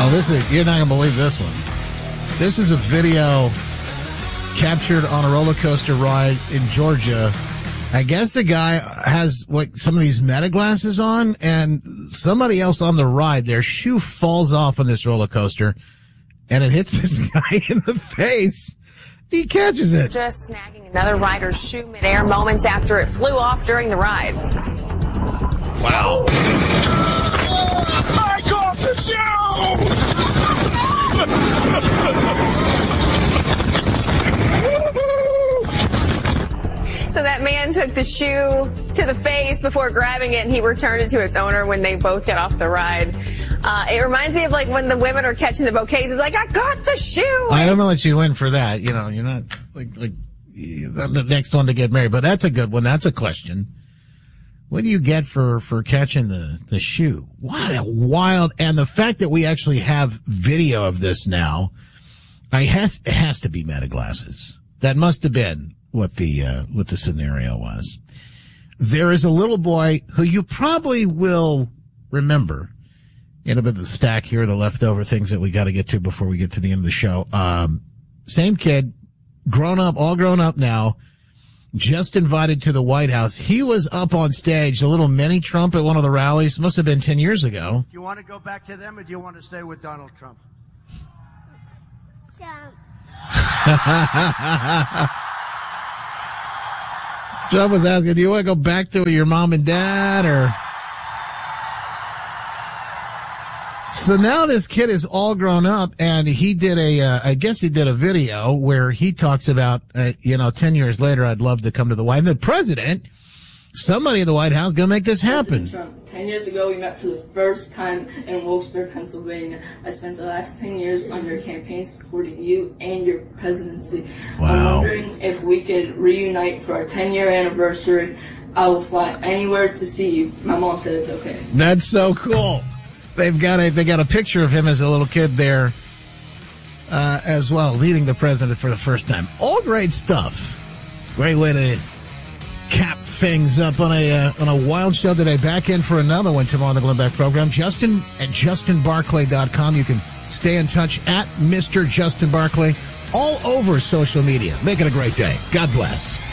You're not going to believe this one. This is a video captured on a roller coaster ride in Georgia. I guess the guy has some of these meta glasses on, and somebody else on the ride, their shoe falls off on this roller coaster, and it hits this guy in the face. He catches it. Just snagging another rider's shoe midair moments after it flew off during the ride. Wow. I got the shoe! So that man took the shoe to the face before grabbing it, and he returned it to its owner when they both get off the ride. It reminds me of when the women are catching the bouquets. It's like, I got the shoe. I don't know what you win for that. You're not like the next one to get married, but that's a good one. That's a question. What do you get for catching the shoe? What a wild, and the fact that we actually have video of this now, it has to be meta glasses. That must have been what the scenario was. There is a little boy who you probably will remember in a bit of the stack here, the leftover things that we got to get to before we get to the end of the show. Same kid, all grown up now, just invited to the White House. He was up on stage, a little mini Trump at one of the rallies. Must have been 10 years ago. Do you want to go back to them, or do you want to stay with Donald Trump? Trump. Trump was asking, do you want to go back to your mom and dad, or? So now this kid is all grown up, and he did I guess he did a video where he talks about, 10 years later, I'd love to come to the White House. The president, somebody in the White House, gonna make this happen. Trump. 10 years ago, we met for the first time in Wilkes-Barre, Pennsylvania. I spent the last 10 years on your campaign supporting you and your presidency. Wow. I'm wondering if we could reunite for our 10-year anniversary. I will fly anywhere to see you. My mom said it's okay. That's so cool. They got a picture of him as a little kid there, as well, meeting the president for the first time. All great stuff. Great way to cap things up on a wild show today. Back in for another one tomorrow on the Glenn Beck program. Justin at JustinBarclay.com. You can stay in touch at Mr. Justin Barclay all over social media. Make it a great day. God bless.